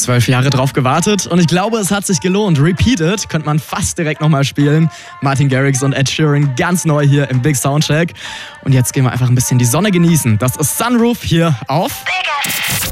12 Jahre drauf gewartet und ich glaube, es hat sich gelohnt. Repeated könnte man fast direkt nochmal spielen. Martin Garrix und Ed Sheeran ganz neu hier im Big Soundcheck. Und jetzt gehen wir einfach ein bisschen die Sonne genießen. Das ist Sunroof hier auf